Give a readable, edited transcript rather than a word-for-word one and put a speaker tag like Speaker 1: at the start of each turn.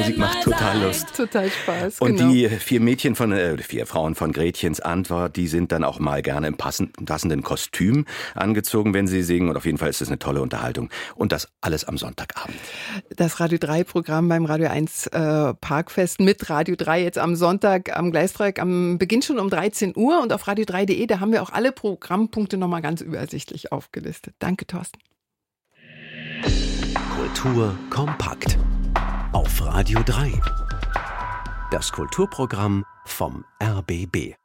Speaker 1: Musik macht total Lust.
Speaker 2: Total Spaß,
Speaker 1: Und
Speaker 2: genau.
Speaker 1: die vier Frauen von Gretchens Antwort, die sind dann auch mal gerne im passenden Kostüm angezogen, wenn sie singen. Und auf jeden Fall ist es eine tolle Unterhaltung. Und das alles am Sonntagabend.
Speaker 2: Das Radio 3 Programm beim Radio 1 Parkfest mit Radio 3 jetzt am Sonntag am Gleisdreieck am Beginn schon um 13 Uhr. Und auf radio3.de, da haben wir auch alle Programmpunkte nochmal ganz übersichtlich aufgelistet. Danke, Thorsten.
Speaker 3: Kultur kompakt auf Radio 3. Das Kulturprogramm vom RBB.